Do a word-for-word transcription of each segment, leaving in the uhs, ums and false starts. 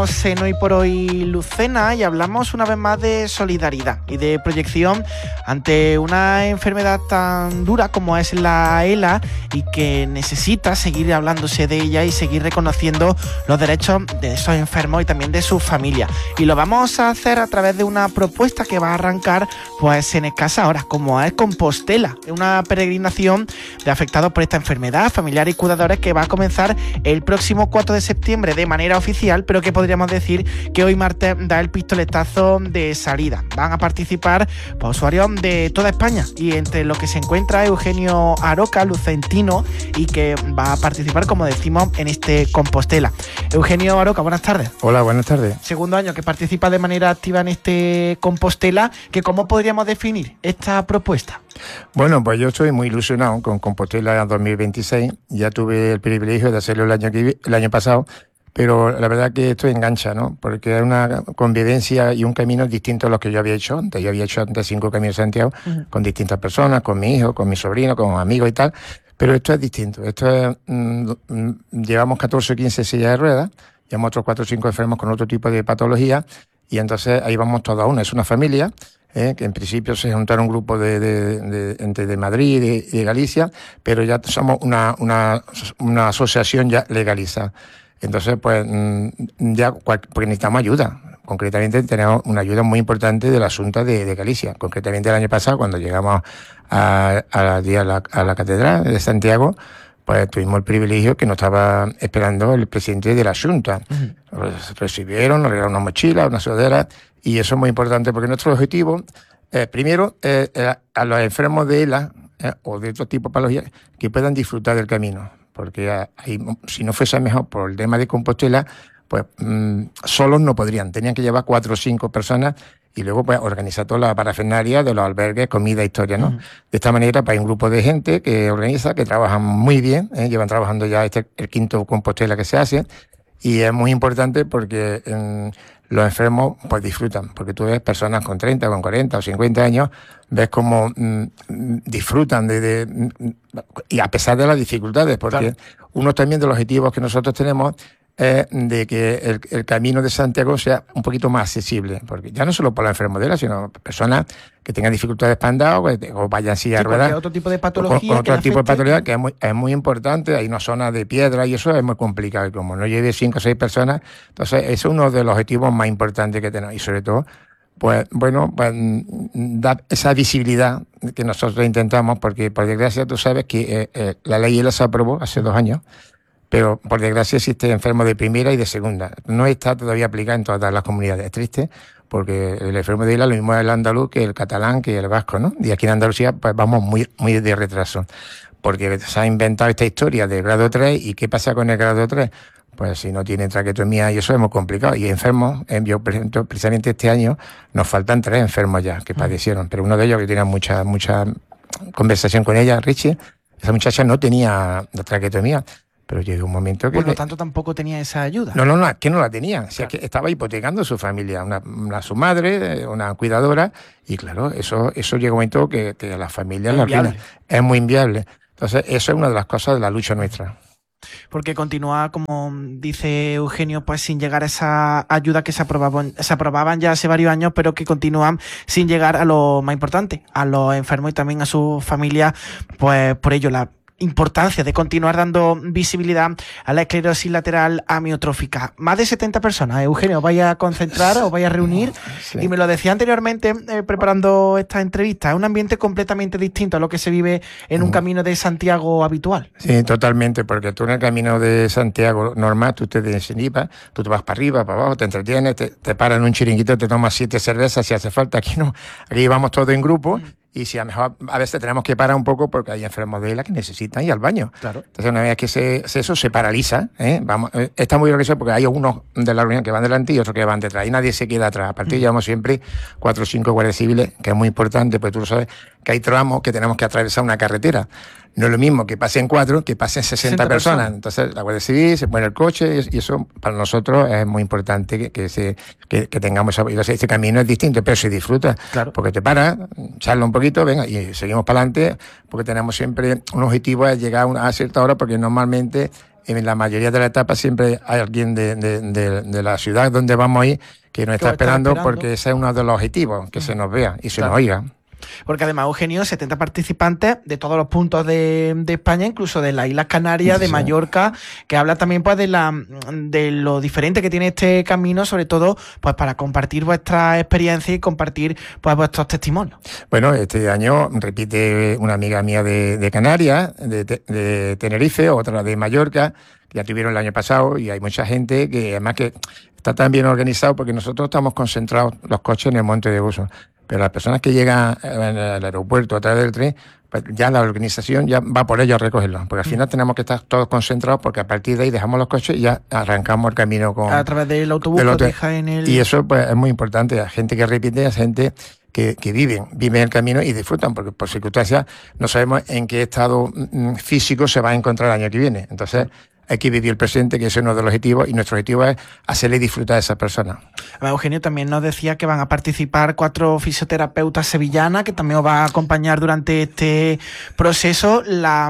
En Hoy por Hoy Lucena y hablamos una vez más de solidaridad y de proyección ante una enfermedad tan dura como es la ELA y que necesita seguir hablándose de ella y seguir reconociendo los derechos de esos enfermos y también de sus familias. Y lo vamos a hacer a través de una propuesta que va a arrancar pues en escasas horas, como es Compostela, una peregrinación de afectados por esta enfermedad, familiares y cuidadores, que va a comenzar el próximo cuatro de septiembre de manera oficial, pero que podría Podríamos decir que hoy martes da el pistoletazo de salida. Van a participar pues, usuarios de toda España y entre los que se encuentra Eugenio Aroca, lucentino, y que va a participar, como decimos, en este Compostela. Eugenio Aroca, buenas tardes. Hola, buenas tardes. Segundo año que participa de manera activa en este Compostela, que ¿cómo podríamos definir esta propuesta? Bueno, pues yo estoy muy ilusionado con Compostela dos mil veintiséis. Ya tuve el privilegio de hacerlo el año, que, el año pasado. Pero la verdad que esto engancha, ¿no? Porque es una convivencia y un camino distinto a los que yo había hecho antes. Yo había hecho antes cinco caminos de Santiago uh-huh. con distintas personas, con mi hijo, con mi sobrino, con amigos y tal. Pero esto es distinto. Esto es, mmm, mmm, llevamos catorce o quince sillas de ruedas, llevamos otros cuatro o cinco enfermos con otro tipo de patología y entonces ahí vamos todos a una. Es una familia, eh, que en principio se juntaron un grupo de, de, de, de, de Madrid y de, de Galicia, pero ya somos una, una, una asociación ya legalizada. Entonces, pues, ya, porque necesitamos ayuda. Concretamente, tenemos una ayuda muy importante de la Xunta de, de Galicia. Concretamente, el año pasado, cuando llegamos a, a, a, la, a la Catedral de Santiago, pues tuvimos el privilegio que nos estaba esperando el presidente de la Xunta. Uh-huh. Nos recibieron, nos regalaron una mochila, una sudadera, y eso es muy importante porque nuestro objetivo, eh, primero, eh, eh, a los enfermos de ELA eh, o de otro tipo de patologías que puedan disfrutar del camino. Porque ahí, si no fuese mejor por el tema de Compostela, pues mmm, solos no podrían. Tenían que llevar cuatro o cinco personas y luego pues organizar toda la parafernalia de los albergues, comida, historia, ¿no? Uh-huh. De esta manera, pues hay un grupo de gente que organiza, que trabajan muy bien, ¿eh? Llevan trabajando ya este el quinto Compostela que se hace, y es muy importante porque eh, los enfermos pues disfrutan, porque tú ves personas con treinta, con cuarenta o cincuenta años, ves cómo mmm, disfrutan de, de y a pesar de las dificultades, porque claro, uno también de los objetivos que nosotros tenemos es de que el, el camino de Santiago sea un poquito más accesible, porque ya no solo por la enfermedad, sino personas que tengan dificultades para andar o, o vayan así a ruedas. Otro tipo de patología. Con, con otro tipo de patología que es muy, es muy importante. Hay una zona de piedra y eso es muy complicado. Y como no lleve cinco o seis personas, entonces ese es uno de los objetivos más importantes que tenemos. Y sobre todo, pues bueno, pues dar esa visibilidad que nosotros intentamos, porque por desgracia tú sabes que eh, eh, la ley ELA se aprobó hace dos años, pero por desgracia existe enfermo de primera y de segunda. No está todavía aplicada en todas las comunidades. Es triste, porque el enfermo de ELA lo mismo es el andaluz que el catalán que el vasco, ¿no? Y aquí en Andalucía pues vamos muy, muy de retraso, porque se ha inventado esta historia del grado tres. ¿Y qué pasa con el grado tres? Pues si no tiene traqueotomía y eso es muy complicado. Y enfermos, yo por ejemplo, precisamente este año nos faltan tres enfermos ya que padecieron, pero uno de ellos que tenía mucha, mucha conversación con ella, Richie, esa muchacha no tenía traqueotomía. Pero llegó un momento que... Por lo tanto, tampoco tenía esa ayuda. No, no, no, es que no la tenía. O sea, claro, que estaba hipotecando a su familia, una, una su madre, una cuidadora, y claro, eso eso llega un momento que, que a la familia la arruina. Es muy inviable. Entonces, eso es una de las cosas de la lucha nuestra. Porque continúa, como dice Eugenio, pues sin llegar a esa ayuda que se aprobaban, se aprobaban ya hace varios años, pero que continúan sin llegar a lo más importante, a los enfermos y también a sus familias. Pues por ello, la importancia de continuar dando visibilidad a la esclerosis lateral amiotrófica. Más de setenta personas, Eugenio, os vais a concentrar, os vais a reunir, sí. Y me lo decía anteriormente, eh, preparando esta entrevista, es un ambiente completamente distinto a lo que se vive en un mm. camino de Santiago habitual. Sí, totalmente, porque tú en el camino de Santiago normal, tú te desinhibas, tú te vas para arriba, para abajo, te entretienes, te, te paras en un chiringuito, te tomas siete cervezas si hace falta. Aquí no, aquí vamos todos en grupo. Mm. Y si a lo mejor a veces tenemos que parar un poco porque hay enfermos de ELA que necesitan ir al baño. Claro. Entonces una vez que se, se eso se paraliza, ¿eh? Vamos, eh, está muy organizado porque hay algunos de la reunión que van delante y otros que van detrás. Y nadie se queda atrás. A partir de mm. llevamos siempre cuatro o cinco guardias civiles, que es muy importante, porque tú lo sabes, que hay tramos que tenemos que atravesar una carretera. No es lo mismo que pasen cuatro que pasen sesenta personas. personas. Entonces la Guardia Civil se pone el coche y eso para nosotros es muy importante que, que, se, que, que tengamos esa... Entonces, este camino es distinto, pero se disfruta. Claro. Porque te paras, charla un poquito, venga, y seguimos para adelante, porque tenemos siempre un objetivo de llegar a, una, a cierta hora, porque normalmente en la mayoría de las etapas siempre hay alguien de, de, de, de la ciudad donde vamos a ir que nos está esperando, esperando porque ese es uno de los objetivos, que mm. se nos vea y se claro. nos oiga. Porque además, Eugenio, setenta participantes de todos los puntos de, de España, incluso de las Islas Canarias, sí, de Mallorca, que habla también pues de la de lo diferente que tiene este camino, sobre todo pues para compartir vuestra experiencia y compartir pues vuestros testimonios. Bueno, este año repite una amiga mía de, de Canarias, de, de Tenerife, otra de Mallorca, que ya tuvieron el año pasado, y hay mucha gente que además que está tan bien organizado porque nosotros estamos concentrados los coches en el Monte de Gozo. Pero las personas que llegan al aeropuerto a través del tren, pues ya la organización ya va por ellos a recogerlos. Porque al final tenemos que estar todos concentrados porque a partir de ahí dejamos los coches y ya arrancamos el camino con... A través del autobús del que deja en el... Y eso pues es muy importante. Hay gente que repite, hay gente que, que viven, viven el camino y disfrutan, porque por circunstancias no sabemos en qué estado físico se va a encontrar el año que viene. Entonces... hay que vivir el presente, que ese es uno de los objetivos, y nuestro objetivo es hacerle disfrutar a esas personas. Eugenio, también nos decía que van a participar cuatro fisioterapeutas sevillanas, que también os va a acompañar durante este proceso. La,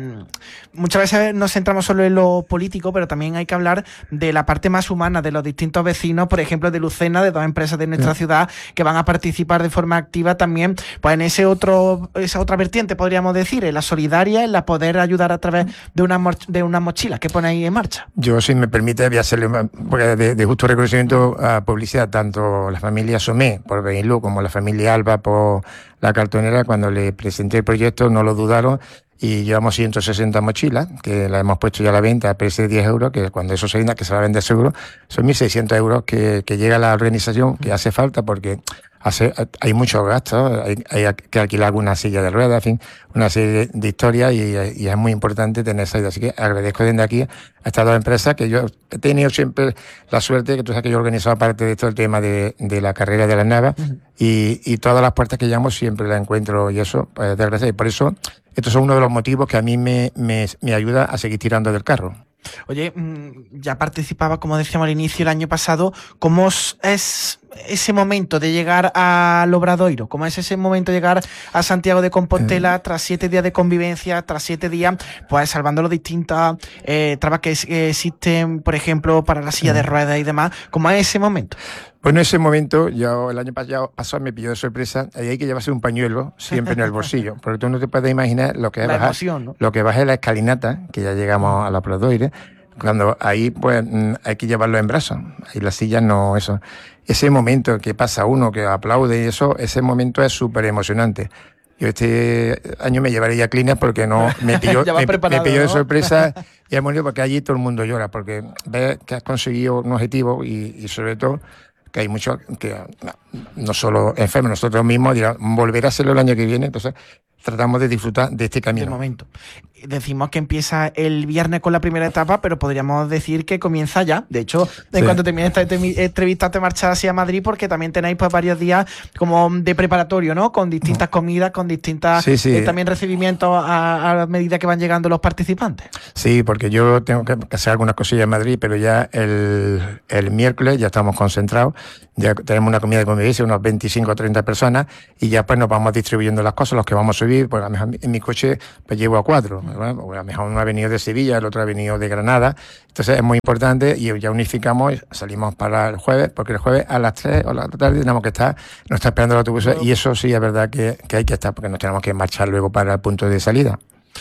muchas veces nos centramos solo en lo político, pero también hay que hablar de la parte más humana de los distintos vecinos, por ejemplo, de Lucena, de dos empresas de nuestra sí. ciudad, que van a participar de forma activa también, pues en ese otro, esa otra vertiente, podríamos decir, en la solidaria, en la poder ayudar a través de una, de una mochila que pone ahí en marcha. Yo, si me permite, voy a hacerle de, de justo reconocimiento a publicidad, tanto la familia Somé por Benilú como la familia Alba por la cartonera. Cuando le presenté el proyecto no lo dudaron y llevamos ciento sesenta mochilas que las hemos puesto ya a la venta a precio de diez euros, que cuando eso se venda, que se va a vender seguro, son mil seiscientos euros que, que llega a la organización, que hace falta porque hace, hay muchos gastos, hay, hay que alquilar alguna silla de ruedas, en fin, una serie de historias y, y es muy importante tener esa idea. Así que agradezco desde aquí a estas dos empresas, que yo he tenido siempre la suerte, que tú sabes que yo he organizado parte de todo el tema de, de la carrera de las navas, uh-huh. y, y todas las puertas que llamo siempre las encuentro, y eso, pues, de gracia. Y por eso, estos son uno de los motivos que a mí me, me, me ayuda a seguir tirando del carro. Oye, ya participaba, como decíamos al inicio, el año pasado. ¿Cómo es ese momento de llegar al Obradoiro? ¿Cómo es ese momento de llegar a Santiago de Compostela tras siete días de convivencia, tras siete días, pues salvando las distintas eh, trabas que, que existen, por ejemplo, para la silla de ruedas y demás? ¿Cómo es ese momento? Bueno, ese momento, yo el año pasado, pasado me pilló de sorpresa, y hay que llevarse un pañuelo siempre en el bolsillo, porque tú no te puedes imaginar lo que es la bajar, emoción, ¿no? Lo que baja es la escalinata, que ya llegamos a la Obradoiro, cuando ahí pues hay que llevarlo en brazos, y las sillas no, eso. Ese momento que pasa uno, que aplaude y eso, ese momento es súper emocionante. Yo este año me llevaré ya Kleenex porque no me pilló, me, me pilló de sorpresa y es bonito porque allí todo el mundo llora, porque ves que has conseguido un objetivo y, y sobre todo que hay muchos que no, no solo enfermos, nosotros mismos dirán, volver a hacerlo el año que viene, entonces tratamos de disfrutar de este camino. De momento. Decimos que empieza el viernes con la primera etapa, pero podríamos decir que comienza ya. De hecho, en sí. cuanto termine esta entrevista te marchas hacia Madrid, porque también tenéis pues varios días como de preparatorio, ¿no? Con distintas comidas, con distintas sí, sí. Eh, también recibimientos a, a medida que van llegando los participantes. Sí, porque yo tengo que hacer algunas cosillas en Madrid, pero ya el, el miércoles ya estamos concentrados, ya tenemos una comida de convivencia, unos veinticinco o treinta personas, y ya pues nos vamos distribuyendo las cosas, los que vamos a subir, pues a lo mejor en mi coche pues llevo a cuatro. Bueno, a lo mejor uno ha venido de Sevilla, el otro ha venido de Granada, entonces es muy importante y ya unificamos y salimos para el jueves, porque el jueves a las tres o la tarde tenemos que estar, nos está esperando el autobús, y eso sí es verdad que, que hay que estar, porque nos tenemos que marchar luego para el punto de salida.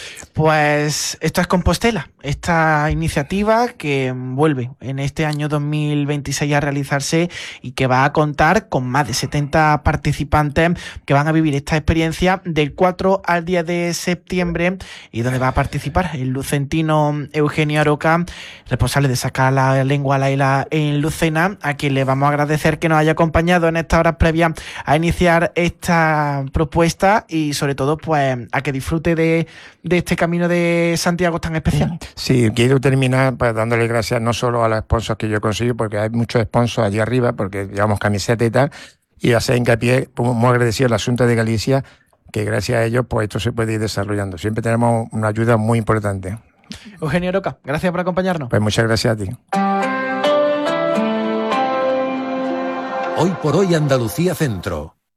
Pues esto es Compostela, esta iniciativa que vuelve en este año dos mil veintiséis a realizarse y que va a contar con más de setenta participantes que van a vivir esta experiencia del cuatro al diez de septiembre, y donde va a participar el lucentino Eugenio Aroca, responsable de sacar la lengua a la isla en Lucena, a quien le vamos a agradecer que nos haya acompañado en estas horas previas a iniciar esta propuesta, y sobre todo pues a que disfrute de de este camino de Santiago tan especial. Sí, quiero terminar pues dándole gracias no solo a los sponsors que yo consigo, porque hay muchos sponsors allí arriba, porque llevamos camisetas y tal, y hacer hincapié, muy agradecido a la Junta de Galicia, que gracias a ellos pues esto se puede ir desarrollando. Siempre tenemos una ayuda muy importante. Eugenio Aroca, gracias por acompañarnos. Pues muchas gracias a ti. Hoy por hoy Andalucía Centro.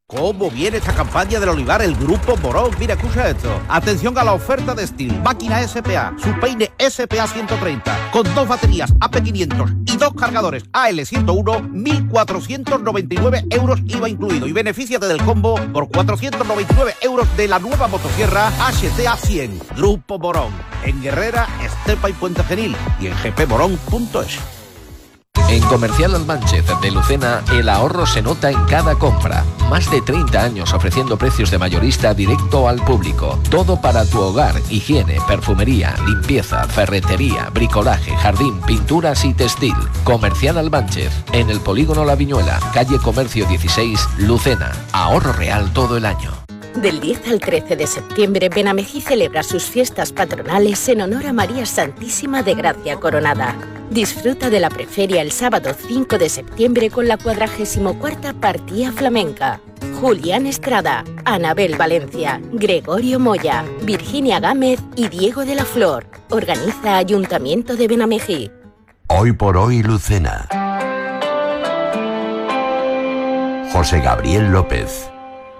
¿Cómo viene esta campaña del olivar? El Grupo Morón. Mira, escucha esto. Atención a la oferta de Steel. Máquina S P A. Su peine S P A ciento treinta. Con dos baterías A P quinientos y dos cargadores A L ciento uno. mil cuatrocientos noventa y nueve euros I V A incluido. Y benefíciate del combo por cuatrocientos noventa y nueve euros de la nueva motosierra H T A cien. Grupo Morón. En Guerrera, Estepa y Puente Genil. Y en g p morón punto es. En Comercial Almanchez de Lucena, el ahorro se nota en cada compra. Más de treinta años ofreciendo precios de mayorista directo al público. Todo para tu hogar, higiene, perfumería, limpieza, ferretería, bricolaje, jardín, pinturas y textil. Comercial Almanchez, en el Polígono La Viñuela, calle Comercio dieciséis, Lucena. Ahorro real todo el año. Del diez al trece de septiembre, Benamejí celebra sus fiestas patronales en honor a María Santísima de Gracia Coronada. Disfruta de la preferia el sábado cinco de septiembre con la cuadragésimo cuarta partida flamenca. Julián Estrada, Anabel Valencia, Gregorio Moya, Virginia Gámez y Diego de la Flor. Organiza Ayuntamiento de Benamejí. Hoy por hoy Lucena. José Gabriel López.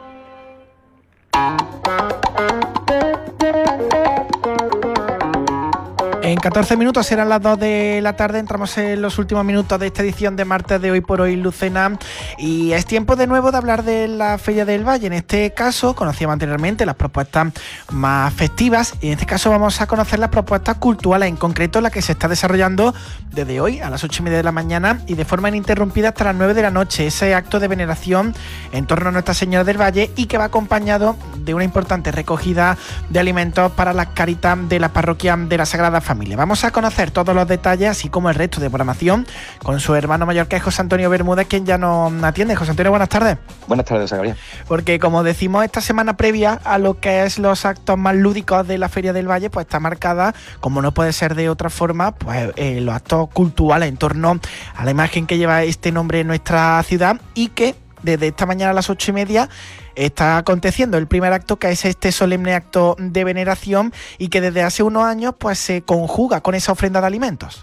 En catorce minutos serán las dos de la tarde, entramos en los últimos minutos de esta edición de martes de Hoy por Hoy Lucena y es tiempo de nuevo de hablar de la Feria del Valle. En este caso conocíamos anteriormente las propuestas más festivas y en este caso vamos a conocer las propuestas culturales, en concreto la que se está desarrollando desde hoy a las ocho y media de la mañana y de forma ininterrumpida hasta las nueve de la noche, ese acto de veneración en torno a Nuestra Señora del Valle y que va acompañado de una importante recogida de alimentos para las caritas de la parroquia de la Sagrada Familia. Vamos a conocer todos los detalles, así como el resto de programación, con su hermano mayor, que es José Antonio Bermúdez, quien ya nos atiende. José Antonio, buenas tardes. Buenas tardes, Gabriel. Porque, como decimos, esta semana previa a lo que es los actos más lúdicos de la Feria del Valle, pues está marcada, como no puede ser de otra forma, pues eh, los actos culturales en torno a la imagen que lleva este nombre en nuestra ciudad y que desde esta mañana a las ocho y media está aconteciendo el primer acto, que es este solemne acto de veneración y que desde hace unos años pues se conjuga con esa ofrenda de alimentos.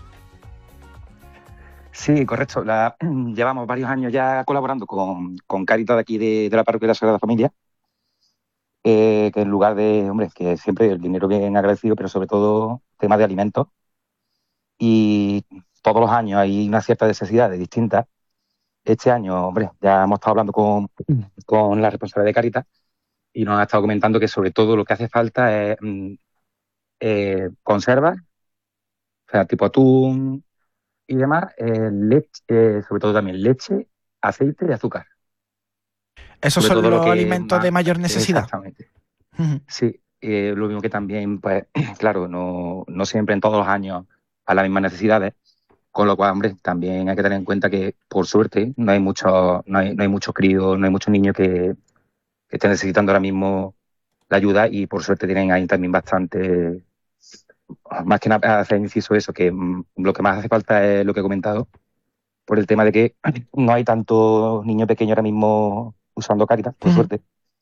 Sí, correcto. La, llevamos varios años ya colaborando con, con Cáritas de aquí de, de la parroquia de la Sagrada Familia, eh, que en lugar de, hombre, que siempre el dinero bien agradecido, pero sobre todo temas de alimentos. Y todos los años hay una cierta necesidad de distintas. Este año, hombre, ya hemos estado hablando con, con la responsable de Cáritas y nos ha estado comentando que sobre todo lo que hace falta es eh, conservas, o sea, tipo atún y demás, eh, leche, eh, sobre todo también leche, aceite y azúcar. Esos sobre son los que alimentos más, de mayor necesidad. Exactamente. Uh-huh. Sí, eh, lo mismo que también, pues, claro, no, no siempre en todos los años a las mismas necesidades. Con lo cual, hombre, también hay que tener en cuenta que, por suerte, no hay muchos no hay, no hay muchos críos, no hay muchos niños que, que estén necesitando ahora mismo la ayuda y, por suerte, tienen ahí también bastante... Más que nada hacer inciso eso, que lo que más hace falta es lo que he comentado, por el tema de que no hay tantos niños pequeños ahora mismo usando Cáritas, por uh-huh. suerte.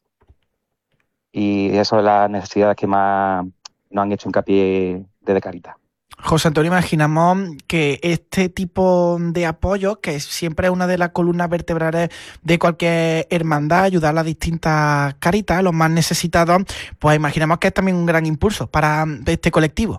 Y eso es las necesidades que más nos han hecho hincapié desde Cáritas. José Antonio, imaginamos que este tipo de apoyo, que siempre es una de las columnas vertebrales de cualquier hermandad, ayudar a las distintas caritas, a los más necesitados, pues imaginamos que es también un gran impulso para este colectivo.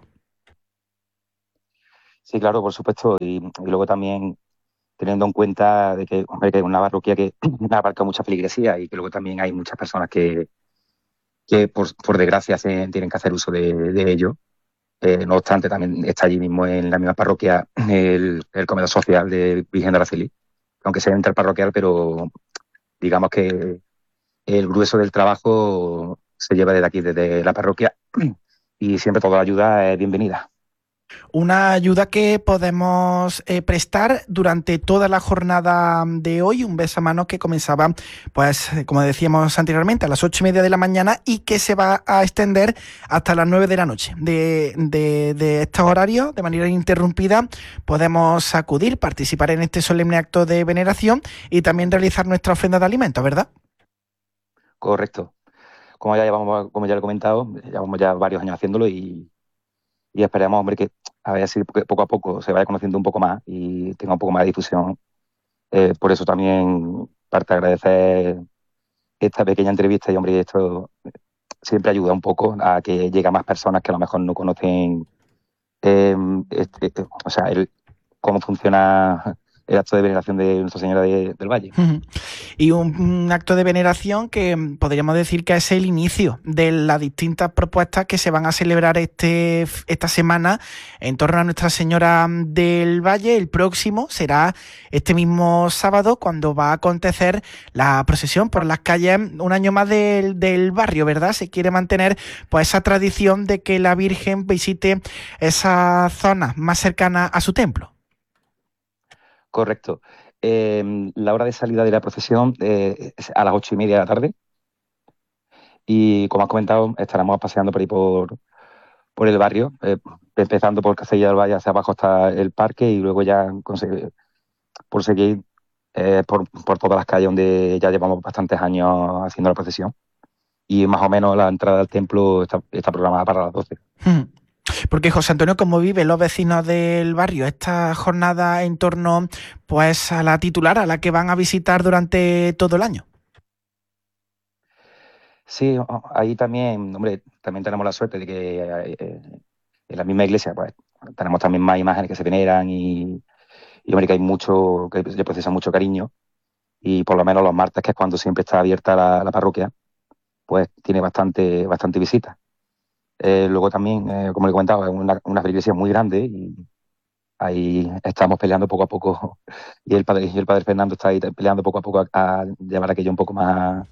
Sí, claro, por supuesto. Y, y luego también teniendo en cuenta de que, hombre, que es una parroquia que abarca mucha feligresía y que luego también hay muchas personas que, que por, por desgracia, se tienen que hacer uso de, de ello. Eh, no obstante, también está allí mismo en la misma parroquia el, el comedor social de Virgen de Araceli, aunque sea interparroquial, pero digamos que el grueso del trabajo se lleva desde aquí, desde la parroquia, y siempre toda la ayuda es bienvenida. Una ayuda que podemos eh, prestar durante toda la jornada de hoy, un beso a mano que comenzaba, pues como decíamos anteriormente, a las ocho y media de la mañana y que se va a extender hasta las nueve de la noche. De, de, de estos horarios, de manera ininterrumpida, podemos acudir, participar en este solemne acto de veneración y también realizar nuestra ofrenda de alimentos, ¿verdad? Correcto. Como ya llevamos, como ya lo he comentado, llevamos ya varios años haciéndolo y Y esperamos, hombre, que a ver si poco a poco se vaya conociendo un poco más y tenga un poco más de difusión. Eh, por eso también parte de agradecer esta pequeña entrevista y, hombre, esto siempre ayuda un poco a que llegue a más personas que a lo mejor no conocen eh, este, este, o sea, el, cómo funciona el acto de veneración de Nuestra Señora de, del Valle. Uh-huh. Y un, un acto de veneración que podríamos decir que es el inicio de las distintas propuestas que se van a celebrar este, esta semana en torno a Nuestra Señora del Valle. El próximo será este mismo sábado, cuando va a acontecer la procesión por las calles un año más del, del barrio, ¿verdad? Se quiere mantener pues esa tradición de que la Virgen visite esa zona más cercana a su templo. Correcto. Eh, la hora de salida de la procesión eh, es a las ocho y media de la tarde. Y como has comentado, estaremos paseando por ahí por, por el barrio, eh, empezando por Castella del Valle hacia abajo hasta el parque y luego ya por seguir eh, por, por todas las calles donde ya llevamos bastantes años haciendo la procesión. Y más o menos la entrada al templo está, está programada para las doce. Hmm. Porque, José Antonio, ¿cómo viven los vecinos del barrio esta jornada en torno pues a la titular, a la que van a visitar durante todo el año? Sí, ahí también, hombre, también tenemos la suerte de que eh, en la misma iglesia pues tenemos también más imágenes que se veneran y, y hombre, que hay mucho, que le procesa mucho cariño, y por lo menos los martes, que es cuando siempre está abierta la, la parroquia, pues tiene bastante, bastante visita. Eh, luego también, eh, como le he comentado, es una, una iglesia muy grande y ahí estamos peleando poco a poco y el padre, y el padre Fernando está ahí peleando poco a poco a, a llevar aquello un poco más,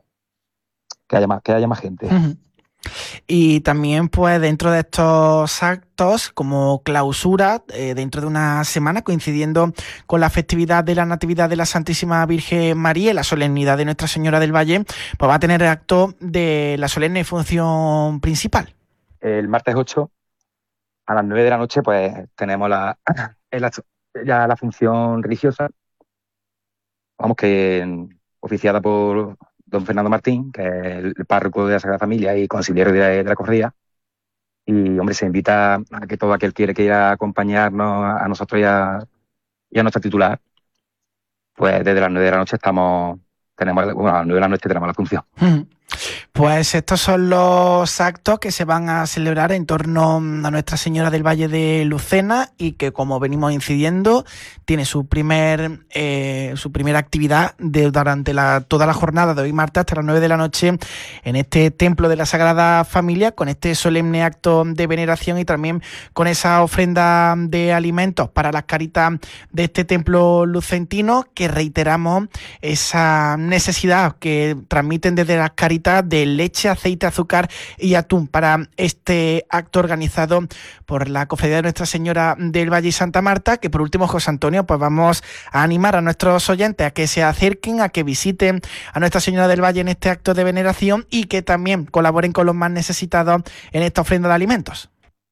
que haya más, que haya más gente. Uh-huh. Y también, pues, dentro de estos actos, como clausura, eh, dentro de una semana, coincidiendo con la festividad de la Natividad de la Santísima Virgen María y la solemnidad de Nuestra Señora del Valle, pues va a tener el acto de la solemne función principal. El martes ocho, a las nueve de la noche, pues tenemos la, el, ya la función religiosa, vamos, que oficiada por don Fernando Martín, que es el párroco de la Sagrada Familia y consiliero de, de la cofradía. Y, hombre, se invita a que todo aquel quiere que quiera acompañarnos a nosotros y a, y a nuestra titular, pues desde las nueve de la noche estamos, tenemos, bueno, a las nueve de la noche tenemos la función. Mm. Pues estos son los actos que se van a celebrar en torno a Nuestra Señora del Valle de Lucena y que, como venimos incidiendo, tiene su primer eh, su primera actividad de, durante la, toda la jornada de hoy martes hasta las nueve de la noche en este Templo de la Sagrada Familia, con este solemne acto de veneración y también con esa ofrenda de alimentos para las caritas de este templo lucentino, que reiteramos esa necesidad que transmiten desde las caritas de leche, aceite, azúcar y atún para este acto organizado por la Cofradía de Nuestra Señora del Valle y Santa Marta, que por último, José Antonio, pues vamos a animar a nuestros oyentes a que se acerquen, a que visiten a Nuestra Señora del Valle en este acto de veneración y que también colaboren con los más necesitados en esta ofrenda de alimentos.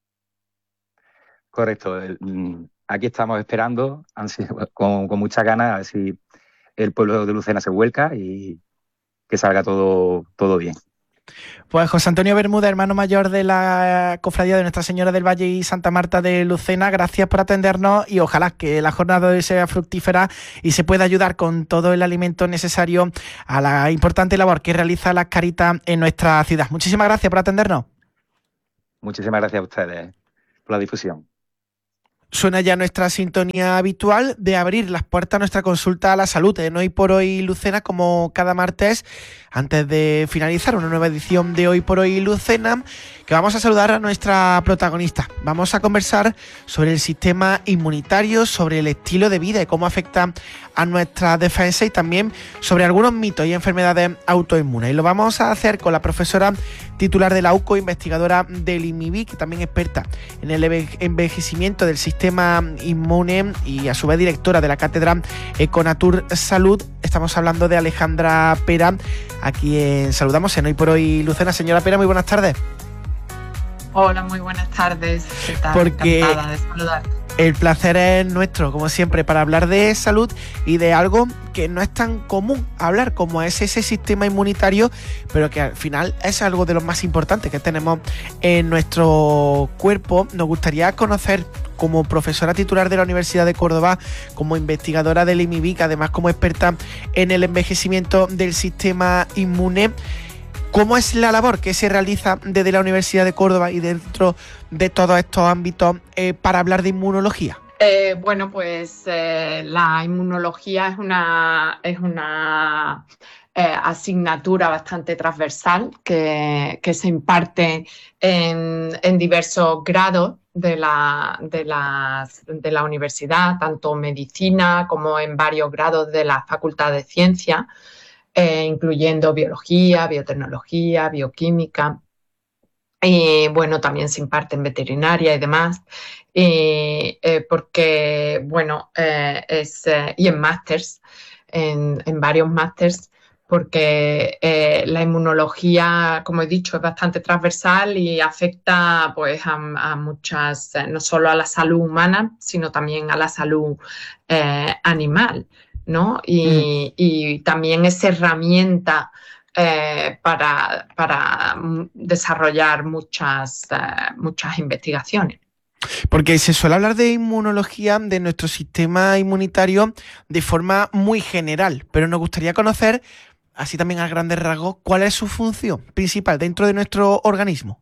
Correcto. Aquí estamos esperando con, con muchas ganas a ver si el pueblo de Lucena se vuelca y que salga todo, todo bien. Pues José Antonio Bermúdez, hermano mayor de la Cofradía de Nuestra Señora del Valle y Santa Marta de Lucena, gracias por atendernos y ojalá que la jornada de hoy sea fructífera y se pueda ayudar con todo el alimento necesario a la importante labor que realiza las Caritas en nuestra ciudad. Muchísimas gracias por atendernos. Muchísimas gracias a ustedes por la difusión. Suena ya nuestra sintonía habitual de abrir las puertas a nuestra consulta a la salud en Hoy por Hoy Lucena, como cada martes, antes de finalizar una nueva edición de Hoy por Hoy Lucena, que vamos a saludar a nuestra protagonista. Vamos a conversar sobre el sistema inmunitario, sobre el estilo de vida y cómo afecta a nuestra defensa y también sobre algunos mitos y enfermedades autoinmunes. Y lo vamos a hacer con la profesora titular de la U C O, investigadora del I M I B I, que también experta en el envejecimiento del sistema inmune y a su vez directora de la cátedra Econatur Salud. Estamos hablando de Alejandra Pera, a quien saludamos en Hoy por Hoy Lucena. Señora Pera, muy buenas tardes. Hola, muy buenas tardes. ¿Qué tal? Porque encantada de saludarte. El placer es nuestro, como siempre, para hablar de salud y de algo que no es tan común hablar como es ese sistema inmunitario, pero que al final es algo de lo más importantes que tenemos en nuestro cuerpo. Nos gustaría conocer, como profesora titular de la Universidad de Córdoba, como investigadora del I M I B I C, además como experta en el envejecimiento del sistema inmune, ¿cómo es la labor que se realiza desde la Universidad de Córdoba y dentro de todos estos ámbitos eh, para hablar de inmunología? Eh, bueno, pues eh, la inmunología es una, es una eh, asignatura bastante transversal que, que se imparte en, en diversos grados de la, de, la, de la universidad, tanto medicina como en varios grados de la Facultad de Ciencias, eh, incluyendo biología, biotecnología, bioquímica. Y bueno, también se imparte en veterinaria y demás, y, eh, porque, bueno, eh, es, eh, y en másters, en, en varios másters, porque eh, la inmunología, como he dicho, es bastante transversal y afecta pues, a, a muchas, eh, no solo a la salud humana, sino también a la salud eh, animal, ¿no? Y, mm. y también es herramienta Eh, para, para desarrollar muchas, eh, muchas investigaciones. Porque se suele hablar de inmunología, de nuestro sistema inmunitario, de forma muy general, pero nos gustaría conocer, así también a grandes rasgos, cuál es su función principal dentro de nuestro organismo.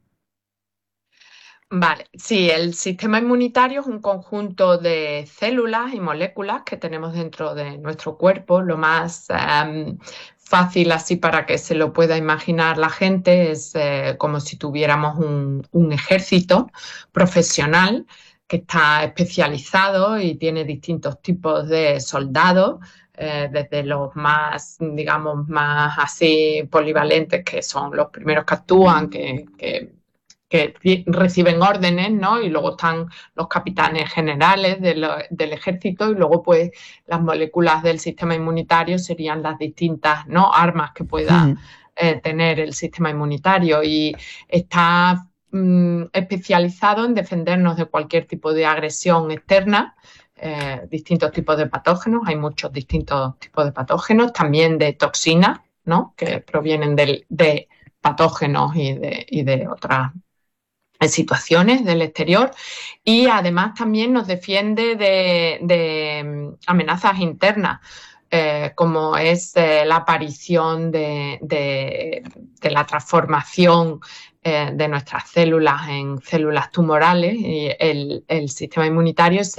Vale, sí, el sistema inmunitario es un conjunto de células y moléculas que tenemos dentro de nuestro cuerpo. Lo más um, fácil así para que se lo pueda imaginar la gente es eh, como si tuviéramos un, un ejército profesional que está especializado y tiene distintos tipos de soldados, eh, desde los más, digamos, más así polivalentes, que son los primeros que actúan, que... que que reciben órdenes, ¿no? Y luego están los capitanes generales de lo, del ejército, y luego pues las moléculas del sistema inmunitario serían las distintas, ¿no?, armas que pueda mm. eh, tener el sistema inmunitario, y está mm, especializado en defendernos de cualquier tipo de agresión externa, eh, distintos tipos de patógenos, hay muchos distintos tipos de patógenos, también de toxinas, ¿no?, que provienen del, de patógenos y de, y de otras situaciones del exterior, y además también nos defiende de, de amenazas internas, eh, como es eh, la aparición de, de, de la transformación eh, de nuestras células en células tumorales, y el, el sistema inmunitario es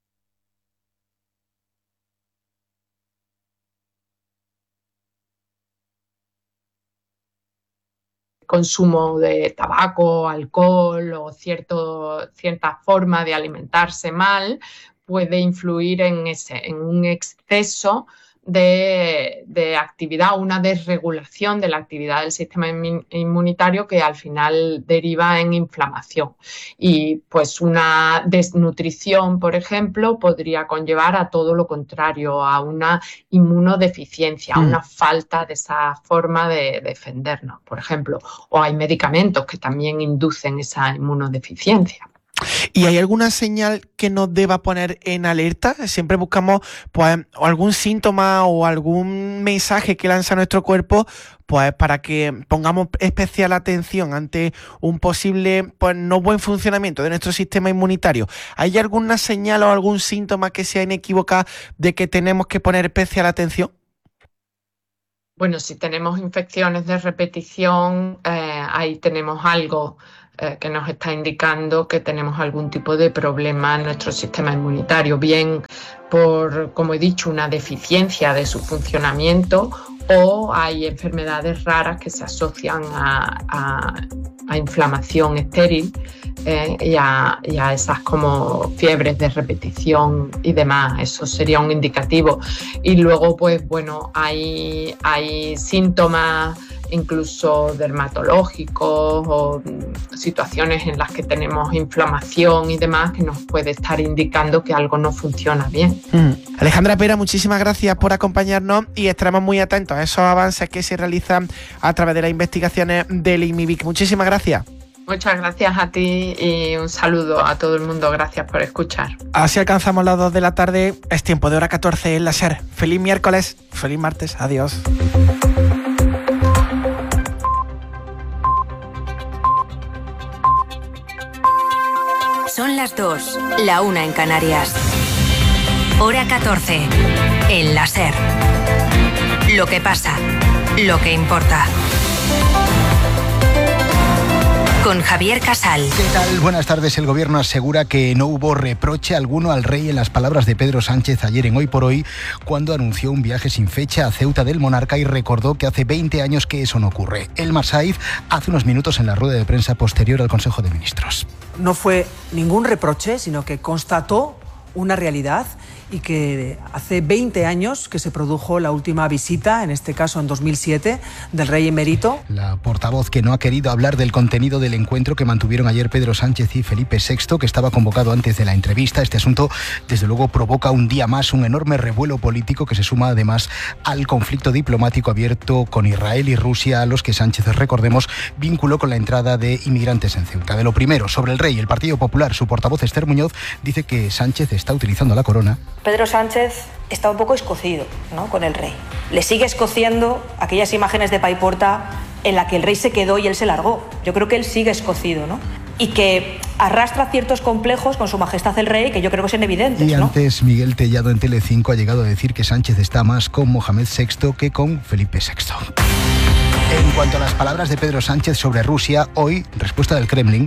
consumo de tabaco, alcohol o cierto, cierta forma de alimentarse mal puede influir en, ese, en un exceso de, de actividad, una desregulación de la actividad del sistema inmunitario que al final deriva en inflamación. Y pues una desnutrición, por ejemplo, podría conllevar a todo lo contrario, a una inmunodeficiencia, a una falta de esa forma de defendernos, por ejemplo. O hay medicamentos que también inducen esa inmunodeficiencia. ¿Y hay alguna señal que nos deba poner en alerta? Siempre buscamos pues algún síntoma o algún mensaje que lanza nuestro cuerpo, pues para que pongamos especial atención ante un posible pues no buen funcionamiento de nuestro sistema inmunitario. ¿Hay alguna señal o algún síntoma que sea inequívoca de que tenemos que poner especial atención? Bueno, si tenemos infecciones de repetición, eh, ahí tenemos algo eh, que nos está indicando que tenemos algún tipo de problema en nuestro sistema inmunitario, bien por, como he dicho, una deficiencia de su funcionamiento, o hay enfermedades raras que se asocian a, a, a inflamación estéril eh, y, a, y a esas como fiebres de repetición y demás. Eso sería un indicativo. Y luego, pues bueno, hay, hay síntomas incluso dermatológicos o situaciones en las que tenemos inflamación y demás que nos puede estar indicando que algo no funciona bien. Mm. Alejandra Pera, muchísimas gracias por acompañarnos y estaremos muy atentos a esos avances que se realizan a través de las investigaciones del I M I B I C. Muchísimas gracias. Muchas gracias a ti y un saludo a todo el mundo. Gracias por escuchar. Así alcanzamos las dos de la tarde. Es tiempo de hora catorce en la SER. Feliz miércoles, feliz martes. Adiós. Son las dos, la una en Canarias. Hora catorce, en la SER. Lo que pasa, lo que importa. Con Javier Casal. ¿Qué tal? Buenas tardes. El gobierno asegura que no hubo reproche alguno al rey en las palabras de Pedro Sánchez ayer en Hoy por Hoy, cuando anunció un viaje sin fecha a Ceuta del monarca y recordó que hace veinte años que eso no ocurre. Elmar Saiz hace unos minutos en la rueda de prensa posterior al Consejo de Ministros. No fue ningún reproche, sino que constató una realidad y que hace veinte años que se produjo la última visita, en este caso en dos mil siete, del rey emérito. La portavoz que no ha querido hablar del contenido del encuentro que mantuvieron ayer Pedro Sánchez y Felipe sexto, que estaba convocado antes de la entrevista. Este asunto, desde luego, provoca un día más un enorme revuelo político que se suma además al conflicto diplomático abierto con Israel y Rusia, a los que Sánchez, recordemos, vinculó con la entrada de inmigrantes en Ceuta. De lo primero, sobre el rey, el Partido Popular, su portavoz Esther Muñoz dice que Sánchez está utilizando la corona. Pedro Sánchez está un poco escocido, ¿no?, con el rey. Le sigue escociendo aquellas imágenes de Paiporta en la que el rey se quedó y él se largó. Yo creo que él sigue escocido, ¿no? Y que arrastra ciertos complejos con su majestad el rey, que yo creo que son evidentes, Y ¿no? antes, Miguel Tellado en Telecinco ha llegado a decir que Sánchez está más con Mohamed sexto que con Felipe sexto. En cuanto a las palabras de Pedro Sánchez sobre Rusia, hoy, respuesta del Kremlin.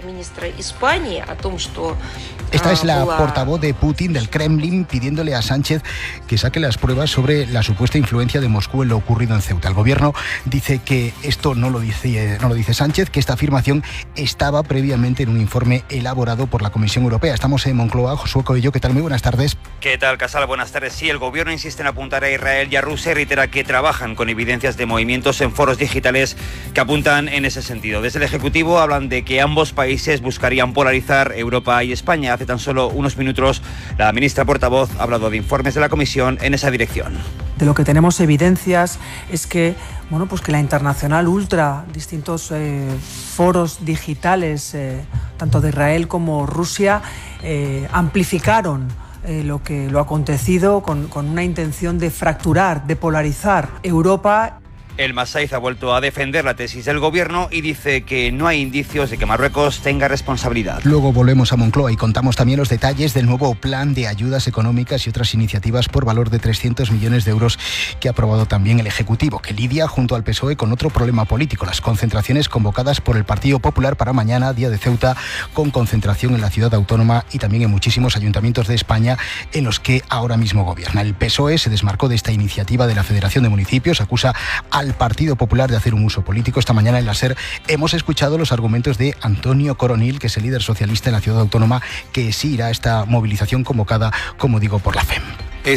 Esta es la portavoz de Putin, del Kremlin, pidiéndole a Sánchez que saque las pruebas sobre la supuesta influencia de Moscú en lo ocurrido en Ceuta. El gobierno dice que esto no lo dice, no lo dice Sánchez, que esta afirmación estaba previamente en un informe elaborado por la Comisión Europea. Estamos en Moncloa. Josué Coello, ¿qué tal? Muy buenas tardes. ¿Qué tal, Casal? Buenas tardes. Sí, el gobierno insiste en apuntar a Israel y a Rusia y reitera que trabajan con evidencias de movimientos en foros digitales que apuntan en ese sentido. Desde el Ejecutivo hablan de que ambos países buscarían polarizar Europa y España. Hace tan solo unos minutos la ministra portavoz ha hablado de informes de la Comisión en esa dirección. De lo que tenemos evidencias es que, bueno, pues que la Internacional Ultra, distintos eh, foros digitales, eh, tanto de Israel como Rusia, eh, amplificaron Eh, lo que lo acontecido con, con una intención de fracturar, de polarizar Europa. El Masaiz ha vuelto a defender la tesis del gobierno y dice que no hay indicios de que Marruecos tenga responsabilidad. Luego volvemos a Moncloa y contamos también los detalles del nuevo plan de ayudas económicas y otras iniciativas por valor de trescientos millones de euros que ha aprobado también el Ejecutivo, que lidia junto al P S O E con otro problema político, las concentraciones convocadas por el Partido Popular para mañana, día de Ceuta, con concentración en la ciudad autónoma y también en muchísimos ayuntamientos de España en los que ahora mismo gobierna. El P S O E se desmarcó de esta iniciativa de la Federación de Municipios, acusa a al Partido Popular de hacer un uso político. Esta mañana en la SER hemos escuchado los argumentos de Antonio Coronil, que es el líder socialista en la ciudad autónoma, que sí irá a esta movilización convocada, como digo, por la F E M. ¿Es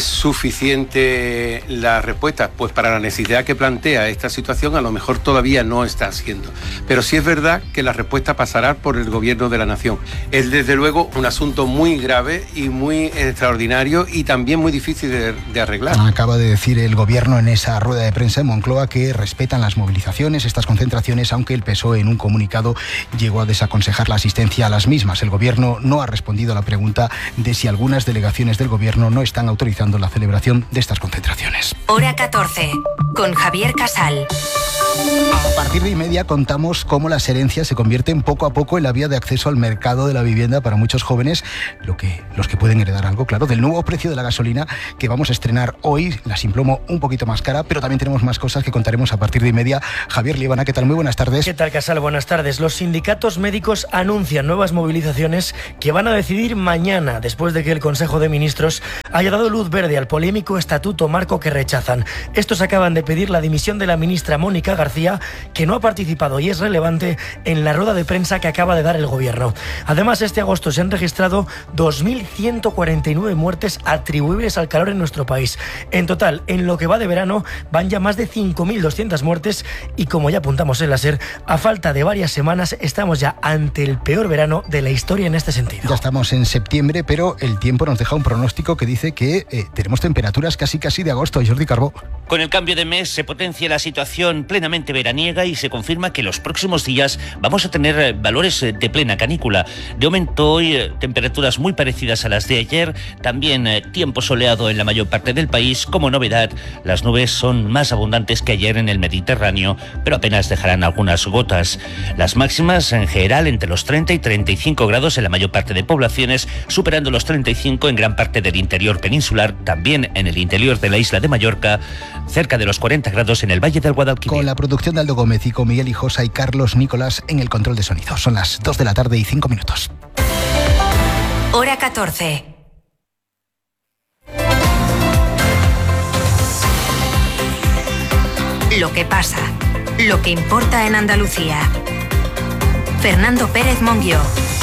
suficiente la respuesta? Pues para la necesidad que plantea esta situación a lo mejor todavía no está siendo. Pero sí es verdad que la respuesta pasará por el gobierno de la nación. Es desde luego un asunto muy grave y muy extraordinario y también muy difícil de, de arreglar. Acaba de decir el gobierno en esa rueda de prensa en Moncloa que respetan las movilizaciones, estas concentraciones, aunque el P S O E en un comunicado llegó a desaconsejar la asistencia a las mismas. El gobierno no ha respondido a la pregunta de si algunas delegaciones del gobierno no están autorizadas la celebración de estas concentraciones. Hora catorce, con Javier Casal. A partir de y media contamos cómo las herencias se convierten poco a poco en la vía de acceso al mercado de la vivienda para muchos jóvenes, lo que, los que pueden heredar algo, claro, del nuevo precio de la gasolina que vamos a estrenar hoy, la Simplomo un poquito más cara, pero también tenemos más cosas que contaremos a partir de y media. Javier Líbana, ¿qué tal? Muy buenas tardes. ¿Qué tal, Casal? Buenas tardes. Los sindicatos médicos anuncian nuevas movilizaciones que van a decidir mañana, después de que el Consejo de Ministros haya dado luz verde al polémico estatuto marco que rechazan. Estos acaban de pedir la dimisión de la ministra Mónica García, que no ha participado y es relevante en la rueda de prensa que acaba de dar el gobierno. Además, este agosto se han registrado dos mil ciento cuarenta y nueve muertes atribuibles al calor en nuestro país. En total, en lo que va de verano, van ya más de cinco mil doscientas muertes y, como ya apuntamos en la SER, a falta de varias semanas estamos ya ante el peor verano de la historia en este sentido. Ya estamos en septiembre, pero el tiempo nos deja un pronóstico que dice que eh, tenemos temperaturas casi casi de agosto. Jordi Carbó. Con el cambio de mes mes se potencia la situación plenamente veraniega y se confirma que los próximos días vamos a tener valores de plena canícula. De momento hoy temperaturas muy parecidas a las de ayer, también tiempo soleado en la mayor parte del país. Como novedad, las nubes son más abundantes que ayer en el Mediterráneo, pero apenas dejarán algunas gotas. Las máximas en general entre los treinta y treinta y cinco grados en la mayor parte de poblaciones, superando los treinta y cinco en gran parte del interior peninsular, también en el interior de la isla de Mallorca, cerca de los cuarenta grados en el Valle del Guadalquivir. Con la producción de Aldo Gómez y con Miguel Hijosa y Carlos Nicolás en el control de sonido. Son las dos de la tarde y cinco minutos. Hora catorce. Lo que pasa, lo que importa en Andalucía. Fernando Pérez Monguió.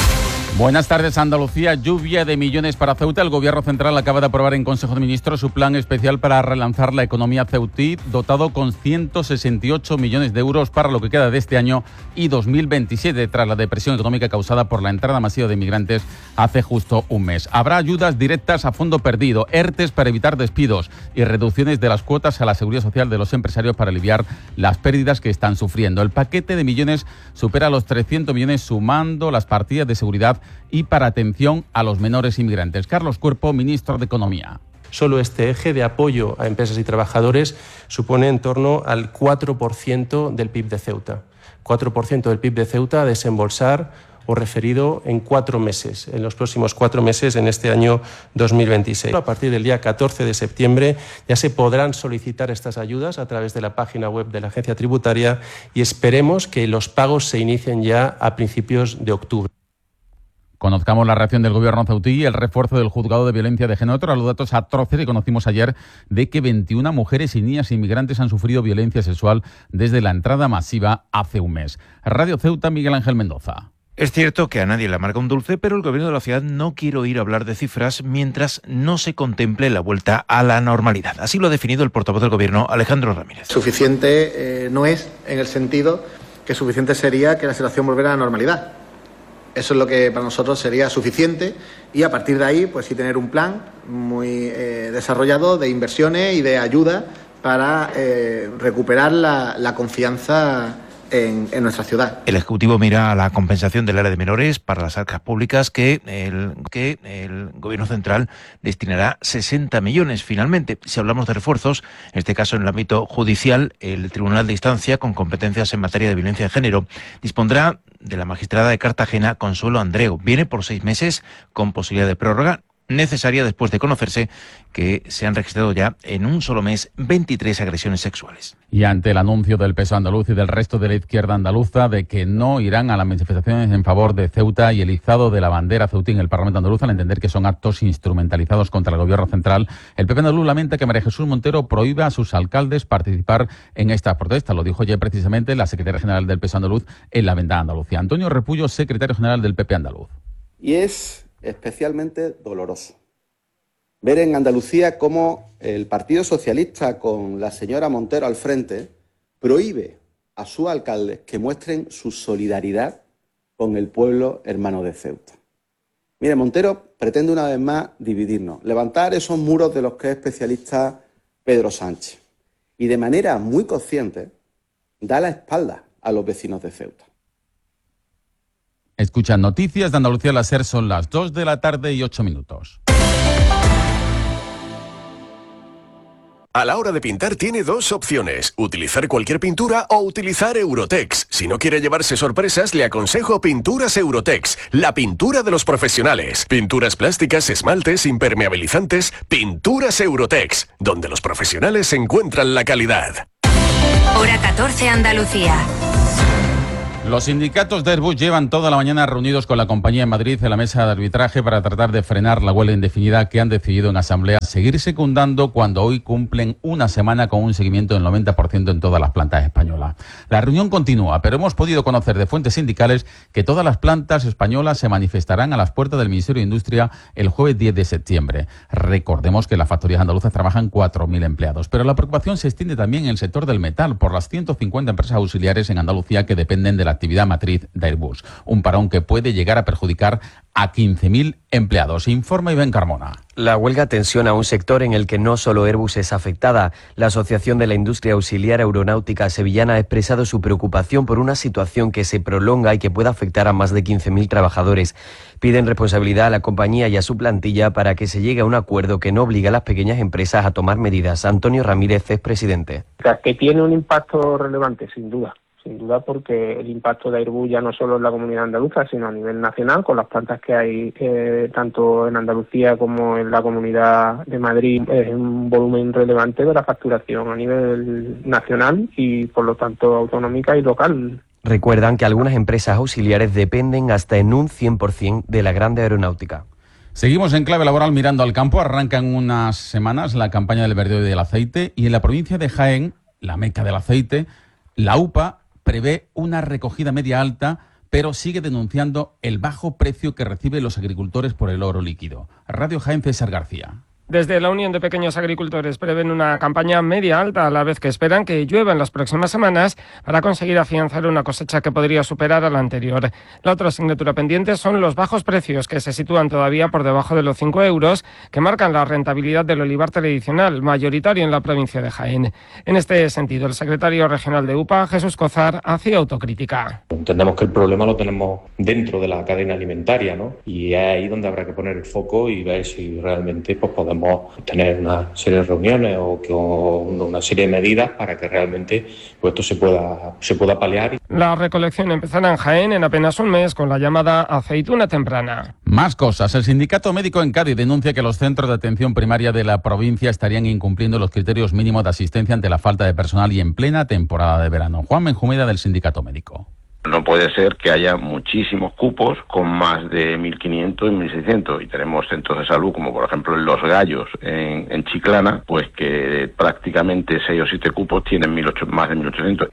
Buenas tardes, Andalucía. Lluvia de millones para Ceuta. El Gobierno Central acaba de aprobar en Consejo de Ministros su plan especial para relanzar la economía ceutí, dotado con ciento sesenta y ocho millones de euros para lo que queda de este año y dos mil veintisiete, tras la depresión económica causada por la entrada masiva de inmigrantes hace justo un mes. Habrá ayudas directas a fondo perdido, ERTES para evitar despidos y reducciones de las cuotas a la seguridad social de los empresarios para aliviar las pérdidas que están sufriendo. El paquete de millones supera los trescientos millones, sumando las partidas de seguridad y para atención a los menores inmigrantes. Carlos Cuerpo, ministro de Economía. Solo este eje de apoyo a empresas y trabajadores supone en torno al cuatro por ciento del P I B de Ceuta. cuatro por ciento del P I B de Ceuta a desembolsar o referido en cuatro meses, en los próximos cuatro meses en este año dos mil veintiséis. A partir del día catorce de septiembre ya se podrán solicitar estas ayudas a través de la página web de la Agencia Tributaria y esperemos que los pagos se inicien ya a principios de octubre. Conozcamos la reacción del Gobierno ceutí y el refuerzo del Juzgado de Violencia de Género tras los datos atroces que conocimos ayer de que veintiuna mujeres y niñas inmigrantes han sufrido violencia sexual desde la entrada masiva hace un mes. Radio Ceuta, Miguel Ángel Mendoza. Es cierto que a nadie le amarga un dulce, pero el Gobierno de la ciudad no quiere oír hablar de cifras mientras no se contemple la vuelta a la normalidad. Así lo ha definido el portavoz del Gobierno, Alejandro Ramírez. Suficiente eh, no es, en el sentido que suficiente sería que la situación volviera a la normalidad. Eso es lo que para nosotros sería suficiente y a partir de ahí, pues sí tener un plan muy eh, desarrollado de inversiones y de ayuda para eh, recuperar la, la confianza en, en nuestra ciudad. El Ejecutivo mira a la compensación del área de menores para las arcas públicas que el, que el Gobierno Central destinará sesenta millones finalmente. Si hablamos de refuerzos, en este caso en el ámbito judicial, el Tribunal de Instancia, con competencias en materia de violencia de género, dispondrá de la magistrada de Cartagena, Consuelo Andreu. Viene por seis meses con posibilidad de prórroga necesaria después de conocerse que se han registrado ya en un solo mes veintitrés agresiones sexuales. Y ante el anuncio del P S O E andaluz y del resto de la izquierda andaluza de que no irán a las manifestaciones en favor de Ceuta y el izado de la bandera ceutí en el Parlamento andaluz, al entender que son actos instrumentalizados contra el Gobierno central, el P P andaluz lamenta que María Jesús Montero prohíba a sus alcaldes participar en esta protesta. Lo dijo ayer precisamente la secretaria general del P S O E andaluz en la Ventana Andalucía. Antonio Repullo, secretario general del P P andaluz. Y es especialmente doloroso ver en Andalucía cómo el Partido Socialista, con la señora Montero al frente, prohíbe a sus alcaldes que muestren su solidaridad con el pueblo hermano de Ceuta. Mire, Montero pretende una vez más dividirnos, levantar esos muros de los que es especialista Pedro Sánchez y de manera muy consciente da la espalda a los vecinos de Ceuta. Escuchan Noticias de Andalucía, la SER, son las dos de la tarde y ocho minutos. A la hora de pintar tiene dos opciones, utilizar cualquier pintura o utilizar Eurotex. Si no quiere llevarse sorpresas, le aconsejo Pinturas Eurotex, la pintura de los profesionales. Pinturas plásticas, esmaltes, impermeabilizantes, Pinturas Eurotex, donde los profesionales encuentran la calidad. Hora catorce, Andalucía. Los sindicatos de Airbus llevan toda la mañana reunidos con la compañía en Madrid en la mesa de arbitraje para tratar de frenar la huelga indefinida que han decidido en asamblea seguir secundando cuando hoy cumplen una semana con un seguimiento del noventa por ciento en todas las plantas españolas. La reunión continúa, pero hemos podido conocer de fuentes sindicales que todas las plantas españolas se manifestarán a las puertas del Ministerio de Industria el jueves diez de septiembre. Recordemos que en las factorías andaluzas trabajan cuatro mil empleados, pero la preocupación se extiende también en el sector del metal por las ciento cincuenta empresas auxiliares en Andalucía que dependen de la actividad matriz de Airbus. Un parón que puede llegar a perjudicar a quince mil empleados. Informa Iván Carmona. La huelga tensiona un sector en el que no solo Airbus es afectada. La Asociación de la Industria Auxiliar Aeronáutica Sevillana ha expresado su preocupación por una situación que se prolonga y que puede afectar a más de quince mil trabajadores. Piden responsabilidad a la compañía y a su plantilla para que se llegue a un acuerdo que no obligue a las pequeñas empresas a tomar medidas. Antonio Ramírez es presidente. O sea, que tiene un impacto relevante, sin duda. Sin duda, porque el impacto de Airbus ya no solo en la comunidad andaluza, sino a nivel nacional, con las plantas que hay eh, tanto en Andalucía como en la Comunidad de Madrid, es un volumen relevante de la facturación a nivel nacional y, por lo tanto, autonómica y local. Recuerdan que algunas empresas auxiliares dependen hasta en un cien por ciento de la grande aeronáutica. Seguimos en clave laboral mirando al campo. Arranca en unas semanas la campaña del verdeo y del aceite y en la provincia de Jaén, la meca del aceite, la UPA prevé una recogida media alta, pero sigue denunciando el bajo precio que reciben los agricultores por el oro líquido. Radio Jaén, César García. Desde la Unión de Pequeños Agricultores prevén una campaña media alta, a la vez que esperan que llueva en las próximas semanas para conseguir afianzar una cosecha que podría superar a la anterior. La otra asignatura pendiente son los bajos precios, que se sitúan todavía por debajo de los cinco euros, que marcan la rentabilidad del olivar tradicional, mayoritario en la provincia de Jaén. En este sentido, el secretario regional de UPA, Jesús Cozar, hacía autocrítica. Entendemos que el problema lo tenemos dentro de la cadena alimentaria, ¿no? Y es ahí donde habrá que poner el foco y ver si realmente pues, podemos tener una serie de reuniones o, que, o una serie de medidas para que realmente pues, esto se pueda, se pueda paliar. La recolección empezará en Jaén en apenas un mes con la llamada aceituna temprana. Más cosas. El sindicato médico en Cádiz denuncia que los centros de atención primaria de la provincia estarían incumpliendo los criterios mínimos de asistencia ante la falta de personal y en plena temporada de verano. Juan Benjumeda, del sindicato médico. No puede ser que haya muchísimos cupos con más de mil quinientos y mil seiscientos y tenemos centros de salud como por ejemplo en Los Gallos, en, en Chiclana, pues que prácticamente seis o siete cupos tienen mil ocho, más de mil ochocientos.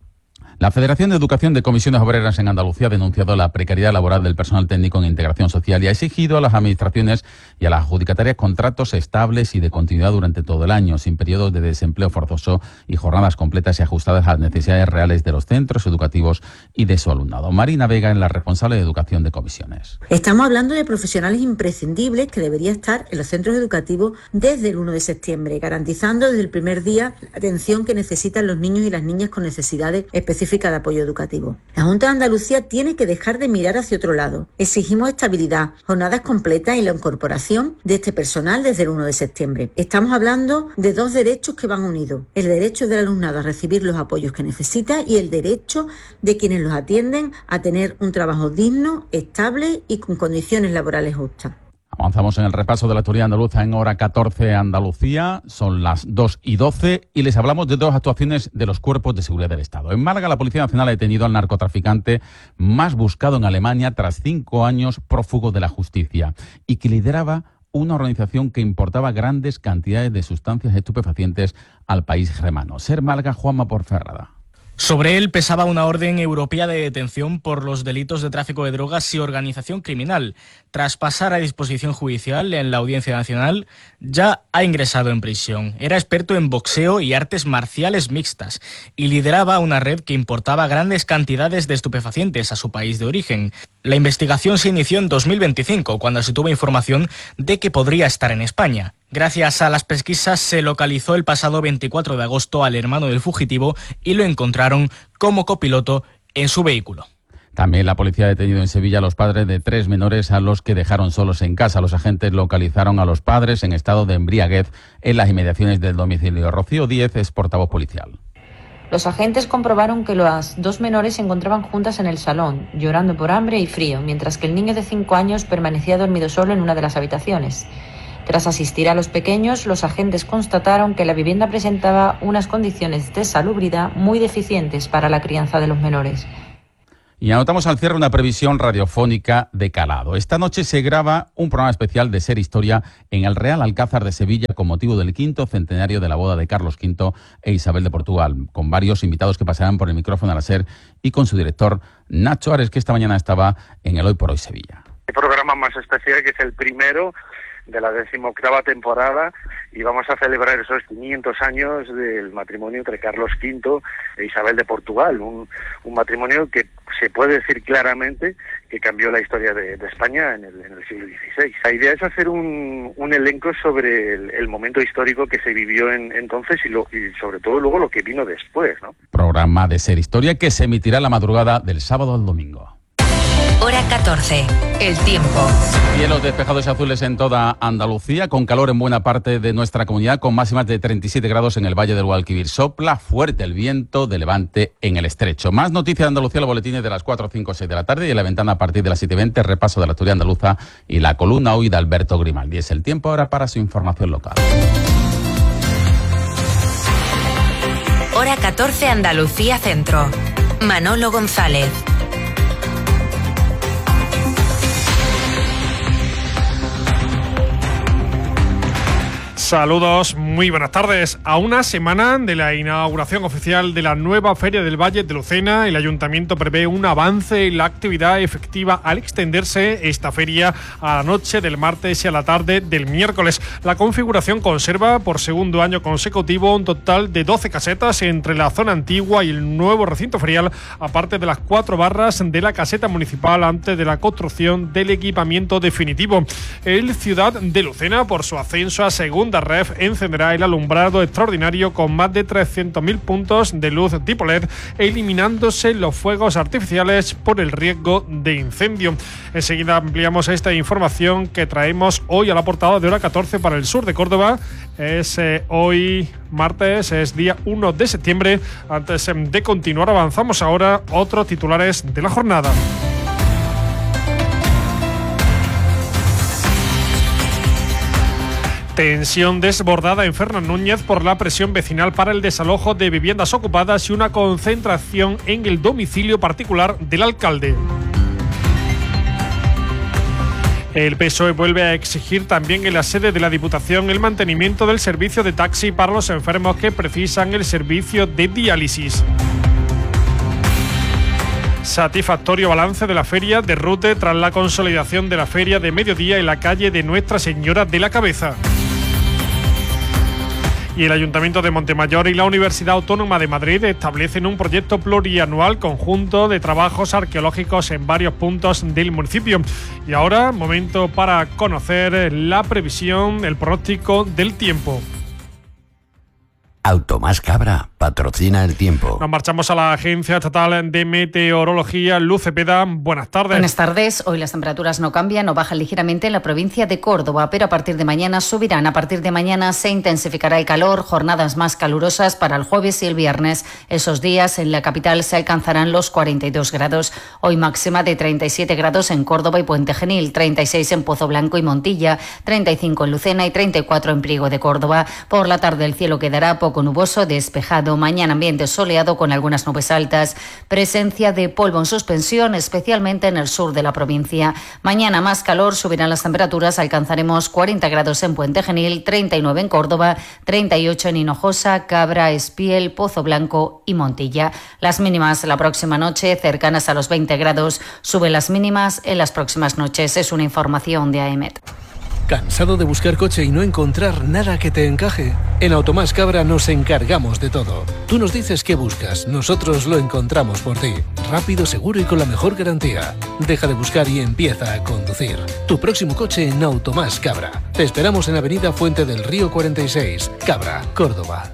La Federación de Educación de Comisiones Obreras en Andalucía ha denunciado la precariedad laboral del personal técnico en integración social y ha exigido a las administraciones y a las adjudicatarias contratos estables y de continuidad durante todo el año, sin periodos de desempleo forzoso y jornadas completas y ajustadas a las necesidades reales de los centros educativos y de su alumnado. Marina Vega, en la responsable de Educación de Comisiones. Estamos hablando de profesionales imprescindibles que deberían estar en los centros educativos desde el uno de septiembre, garantizando desde el primer día la atención que necesitan los niños y las niñas con necesidades específicas de apoyo educativo. La Junta de Andalucía tiene que dejar de mirar hacia otro lado. Exigimos estabilidad, jornadas completas y la incorporación de este personal desde el uno de septiembre. Estamos hablando de dos derechos que van unidos. El derecho del alumnado a recibir los apoyos que necesita y el derecho de quienes los atienden a tener un trabajo digno, estable y con condiciones laborales justas. Avanzamos en el repaso de la actualidad andaluza en hora catorce Andalucía, son las dos y doce y les hablamos de dos actuaciones de los cuerpos de seguridad del Estado. En Málaga, la Policía Nacional ha detenido al narcotraficante más buscado en Alemania tras cinco años prófugo de la justicia y que lideraba una organización que importaba grandes cantidades de sustancias estupefacientes al país germano. Ser Málaga, Juanma Porferrada. Sobre él pesaba una orden europea de detención por los delitos de tráfico de drogas y organización criminal. Tras pasar a disposición judicial en la Audiencia Nacional, ya ha ingresado en prisión. Era experto en boxeo y artes marciales mixtas y lideraba una red que importaba grandes cantidades de estupefacientes a su país de origen. La investigación se inició en dos mil veinticinco, cuando se tuvo información de que podría estar en España. Gracias a las pesquisas se localizó el pasado veinticuatro de agosto al hermano del fugitivo y lo encontraron como copiloto en su vehículo. También la policía ha detenido en Sevilla a los padres de tres menores a los que dejaron solos en casa. Los agentes localizaron a los padres en estado de embriaguez en las inmediaciones del domicilio. Rocío Díez es portavoz policial. Los agentes comprobaron que las dos menores se encontraban juntas en el salón, llorando por hambre y frío, mientras que el niño de cinco años permanecía dormido solo en una de las habitaciones. Tras asistir a los pequeños, los agentes constataron que la vivienda presentaba unas condiciones de salubridad muy deficientes para la crianza de los menores. Y anotamos al cierre una previsión radiofónica de calado. Esta noche se graba un programa especial de Ser Historia en el Real Alcázar de Sevilla con motivo del quinto centenario de la boda de Carlos quinto e Isabel de Portugal, con varios invitados que pasarán por el micrófono a la Ser y con su director Nacho Ares, que esta mañana estaba en el Hoy por Hoy Sevilla. El programa más especial, que es el primero de la decimoctava temporada y vamos a celebrar esos quinientos años del matrimonio entre Carlos quinto e Isabel de Portugal, un, un matrimonio que se puede decir claramente que cambió la historia de, de España en el, en el siglo dieciséis. La idea es hacer un, un elenco sobre el, el momento histórico que se vivió en, entonces y, lo, y sobre todo luego lo que vino después, ¿no? Programa de Ser Historia que se emitirá la madrugada del sábado al domingo. Hora catorce. El tiempo. Cielos despejados y azules en toda Andalucía, con calor en buena parte de nuestra comunidad, con máximas de treinta y siete grados en el Valle del Guadalquivir. Sopla fuerte el viento de levante en el estrecho. Más noticias de Andalucía, los boletines de las cuatro, cinco, seis de la tarde y en la ventana a partir de las siete y veinte, repaso de la actualidad andaluza y la columna hoy de Alberto Grimaldi. Es el tiempo ahora para su información local. Hora catorce, Andalucía Centro. Manolo González. Saludos, muy buenas tardes. A una semana de la inauguración oficial de la nueva Feria del Valle de Lucena, el Ayuntamiento prevé un avance en la actividad efectiva al extenderse esta feria a la noche del martes y a la tarde del miércoles. La configuración conserva por segundo año consecutivo un total de doce casetas entre la zona antigua y el nuevo recinto ferial, aparte de las cuatro barras de la caseta municipal antes de la construcción del equipamiento definitivo. El Ciudad de Lucena, por su ascenso a segunda Ref, encenderá el alumbrado extraordinario con más de trescientos mil puntos de luz tipo L E D, eliminándose los fuegos artificiales por el riesgo de incendio. Enseguida ampliamos esta información que traemos hoy a la portada de Hora catorce para el sur de Córdoba. Es eh, hoy martes, es día uno de septiembre. Antes eh, de continuar, avanzamos ahora otros titulares de la jornada. Tensión desbordada en Fernández Núñez por la presión vecinal para el desalojo de viviendas ocupadas y una concentración en el domicilio particular del alcalde. El P S O E vuelve a exigir también en la sede de la Diputación el mantenimiento del servicio de taxi para los enfermos que precisan el servicio de diálisis. Satisfactorio balance de la feria de Rute tras la consolidación de la feria de mediodía en la calle de Nuestra Señora de la Cabeza. Y el Ayuntamiento de Montemayor y la Universidad Autónoma de Madrid establecen un proyecto plurianual conjunto de trabajos arqueológicos en varios puntos del municipio. Y ahora, momento para conocer la previsión, el pronóstico del tiempo. Automás Cabra patrocina el tiempo. Nos marchamos a la Agencia Estatal de Meteorología. Luz Cepeda, buenas tardes. Buenas tardes. Hoy las temperaturas no cambian o bajan ligeramente en la provincia de Córdoba, pero a partir de mañana subirán. A partir de mañana se intensificará el calor, jornadas más calurosas para el jueves y el viernes. Esos días en la capital se alcanzarán los cuarenta y dos grados. Hoy máxima de treinta y siete grados en Córdoba y Puente Genil, treinta y seis en Pozo Blanco y Montilla, treinta y cinco en Lucena y treinta y cuatro en Priego de Córdoba. Por la tarde el cielo quedará poco nuboso, despejado. Mañana ambiente soleado con algunas nubes altas. Presencia de polvo en suspensión, especialmente en el sur de la provincia. Mañana más calor, subirán las temperaturas. Alcanzaremos cuarenta grados en Puente Genil, treinta y nueve en Córdoba, treinta y ocho en Hinojosa, Cabra, Espiel, Pozo Blanco y Montilla. Las mínimas la próxima noche cercanas a los veinte grados. Suben las mínimas en las próximas noches. Es una información de AEMET. ¿Cansado de buscar coche y no encontrar nada que te encaje? En Automás Cabra nos encargamos de todo. Tú nos dices qué buscas, nosotros lo encontramos por ti. Rápido, seguro y con la mejor garantía. Deja de buscar y empieza a conducir. Tu próximo coche en Automás Cabra. Te esperamos en Avenida Fuente del Río cuarenta y seis, Cabra, Córdoba.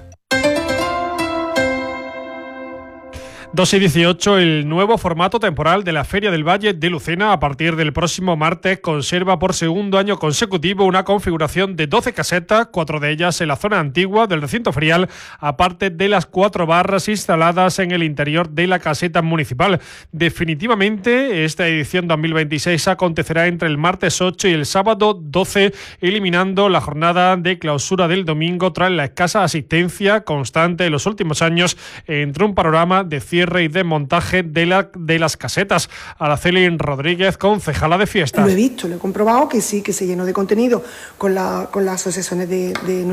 dos y dieciocho, el nuevo formato temporal de la Feria del Valle de Lucena a partir del próximo martes conserva por segundo año consecutivo una configuración de doce casetas, cuatro de ellas en la zona antigua del recinto ferial, aparte de las cuatro barras instaladas en el interior de la caseta municipal. Definitivamente, esta edición dos mil veintiséis acontecerá entre el martes ocho y el sábado doce, eliminando la jornada de clausura del domingo tras la escasa asistencia constante en los últimos años entre un panorama de cierre y desmontaje de, la, de las casetas. Araceli Rodríguez, concejala de fiesta. Lo he visto, lo he comprobado que sí, que se llenó de contenido con, la, con las asociaciones de, de